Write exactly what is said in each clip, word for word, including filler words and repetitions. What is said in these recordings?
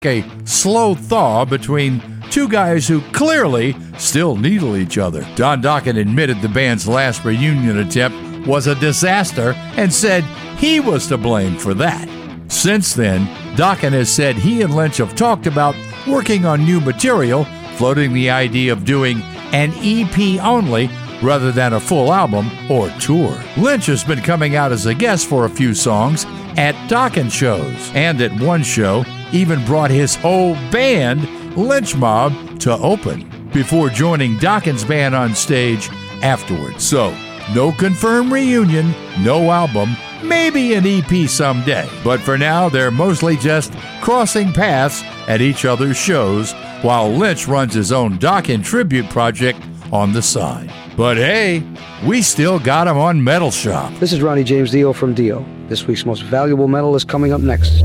a slow thaw between two guys who clearly still needle each other. Don Dokken admitted the band's last reunion attempt was a disaster and said he was to blame for that. Since then, Dokken has said he and Lynch have talked about working on new material, floating the idea of doing an E P only rather than a full album or tour. Lynch has been coming out as a guest for a few songs at Dokken shows, and at one show even brought his whole band, Lynch Mob, to open before joining Dokken's band on stage afterwards. So, no confirmed reunion, no album, maybe an E P someday. But for now, they're mostly just crossing paths at each other's shows while Lynch runs his own Dokken tribute project on the side. But hey, we still got him on Metal Shop. This is Ronnie James Dio from Dio. This week's most valuable metal is coming up next.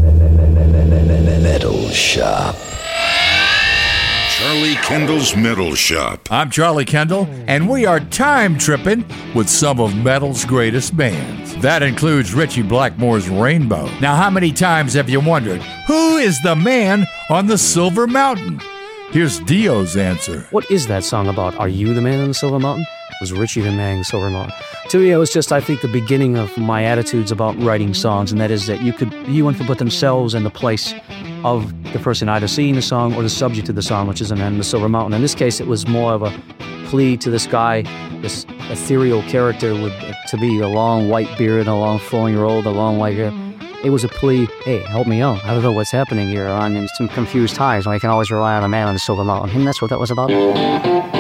Metal Shop. Charlie Kendall's Metal Shop. I'm Charlie Kendall, and we are time tripping with some of metal's greatest bands. That includes Ritchie Blackmore's Rainbow. Now, how many times have you wondered, who is the man on the Silver Mountain? Here's Dio's answer. What is that song about? Are you the man on the Silver Mountain? Was Ritchie the man on the Silver Mountain? To me, it was just, I think, the beginning of my attitudes about writing songs, and that is that you could, anyone could put themselves in the place of the person either singing the song or the subject of the song, which is the man on the Silver Mountain. In this case, it was more of a plea to this guy, this ethereal character with, to be a long white beard, a long flowing robe, a long white hair. It was a plea, hey, help me out. I don't know what's happening here. I'm in some confused times. I can always rely on a man on the Silver Mountain. And that's what that was about.